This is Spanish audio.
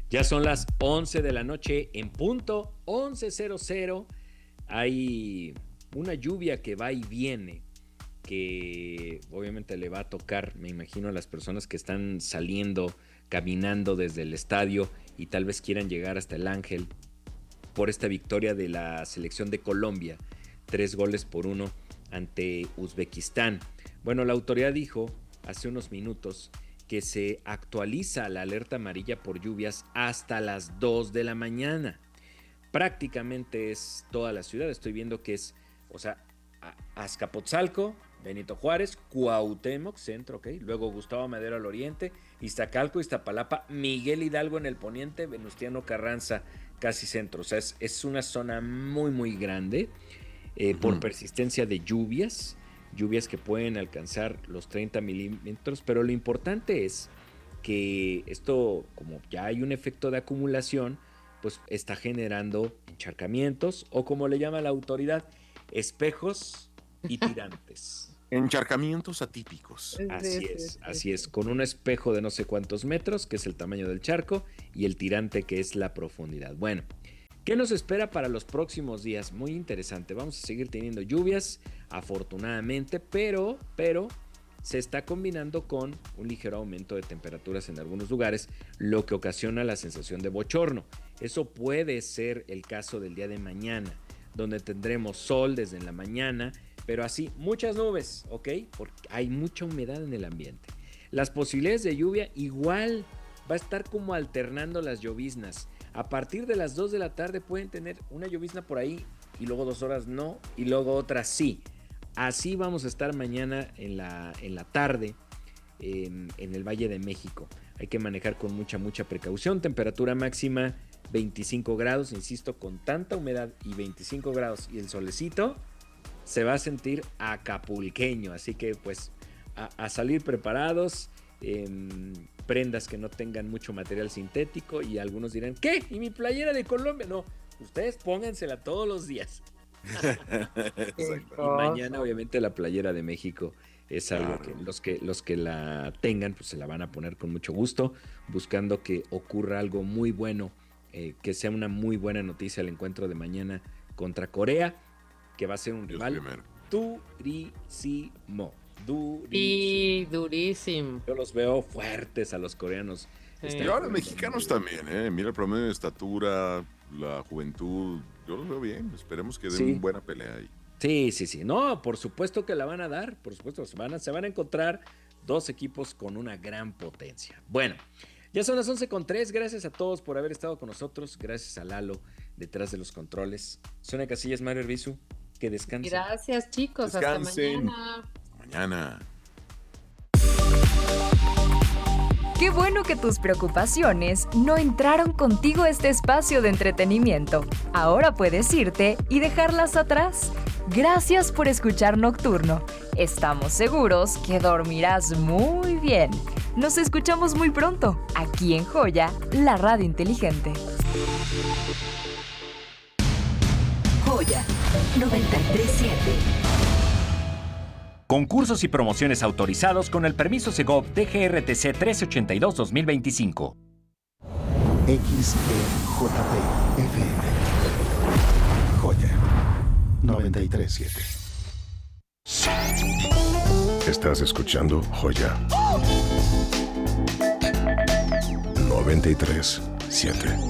Ya son las 11 de la noche en punto, 11:00. Hay una lluvia que va y viene, que obviamente le va a tocar, me imagino, a las personas que están saliendo, caminando desde el estadio y tal vez quieran llegar hasta el Ángel por esta victoria de la selección de Colombia, 3-1 ante Uzbekistán. Bueno, la autoridad dijo hace unos minutos que se actualiza la alerta amarilla por lluvias hasta las 2 de la mañana. Prácticamente es toda la ciudad. Estoy viendo que es, o sea, Azcapotzalco, Benito Juárez, Cuauhtémoc, centro, ok. Luego Gustavo Madero al oriente, Iztacalco, Iztapalapa, Miguel Hidalgo en el poniente, Venustiano Carranza casi centro. O sea, es una zona muy, muy grande por persistencia de lluvias que pueden alcanzar los 30 milímetros, pero lo importante es que esto, como ya hay un efecto de acumulación, pues está generando encharcamientos o, como le llama la autoridad, espejos y tirantes. Encharcamientos atípicos. Así es, con un espejo de no sé cuántos metros, que es el tamaño del charco, y el tirante, que es la profundidad. Bueno, ¿qué nos espera para los próximos días? Muy interesante. Vamos a seguir teniendo lluvias, afortunadamente, pero se está combinando con un ligero aumento de temperaturas en algunos lugares, lo que ocasiona la sensación de bochorno. Eso puede ser el caso del día de mañana, donde tendremos sol desde la mañana, pero así muchas nubes, ¿ok? Porque hay mucha humedad en el ambiente. Las posibilidades de lluvia igual va a estar como alternando las lloviznas. A partir de las 2 de la tarde pueden tener una llovizna por ahí y luego 2 horas no y luego otra sí. Así vamos a estar mañana en la tarde en el Valle de México. Hay que manejar con mucha precaución. Temperatura máxima 25 grados, insisto, con tanta humedad y 25 grados y el solecito, se va a sentir acapulqueño. Así que pues a salir preparados. Prendas que no tengan mucho material sintético, y algunos dirán, ¿qué? ¿Y mi playera de Colombia? No, ustedes póngansela todos los días. Y mañana obviamente la playera de México es algo que los que la tengan pues se la van a poner con mucho gusto, buscando que ocurra algo muy bueno, que sea una muy buena noticia el encuentro de mañana contra Corea, que va a ser un rival durísimo. Y durísimo. Yo los veo fuertes a los coreanos. Y ahora mexicanos también, ¿eh? Mira el promedio de estatura, la juventud. Yo los veo bien. Esperemos que den una buena pelea ahí. Sí. No, por supuesto que la van a dar. Por supuesto, se van a encontrar dos equipos con una gran potencia. Bueno, ya son las 11:03. Gracias a todos por haber estado con nosotros. Gracias a Lalo detrás de los controles. Sonia Casillas, Mario Herbizu, que descansen. Gracias, chicos. Descansen. Hasta Mañana. Qué bueno que tus preocupaciones no entraron contigo a este espacio de entretenimiento. Ahora puedes irte y dejarlas atrás. Gracias por escuchar Nocturno. Estamos seguros que dormirás muy bien. Nos escuchamos muy pronto, aquí en Joya, la radio inteligente. Joya 93.7. Concursos y promociones autorizados con el permiso Segov DGRTC 1382-2025. XEJP FM. Joya 93.7. Estás escuchando Joya 93.7.